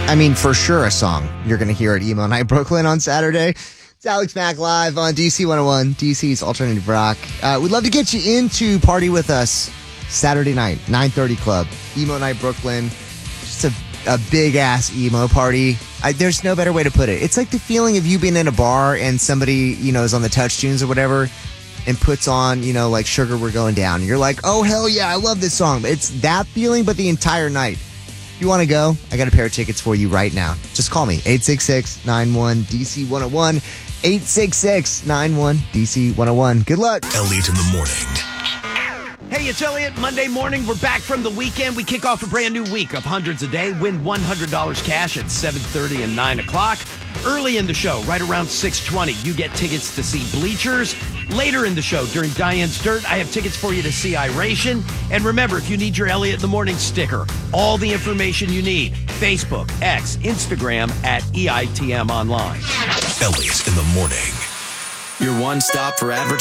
I mean, for sure a song you're going to hear at Emo Night Brooklyn on Saturday. It's Alex Mack live on DC 101, DC's Alternative Rock. We'd love to get you into party with us Saturday night, 9:30 Club, Emo Night Brooklyn. Just a big-ass emo party. There's no better way to put it. It's like the feeling of you being in a bar and somebody, is on the touch tunes or whatever and puts on, like Sugar We're Going Down. You're like, oh, hell yeah, I love this song. It's that feeling, but the entire night. If you want to go, I got a pair of tickets for you right now. Just call me, 866-91-DC-101, 866-91-DC-101. Good luck. Elliot in the morning. Hey, it's Elliot. Monday morning, we're back from the weekend. We kick off a brand new week of hundreds a day. Win $100 cash at 7:30 and 9 o'clock. Early in the show, right around 6:20, you get tickets to see Bleachers. Later in the show, during Diane's Dirt, I have tickets for you to see Iration. And remember, if you need your Elliot in the Morning sticker, all the information you need, Facebook, X, Instagram, at EITM Online. Elliot in the morning. Your one stop for advertising.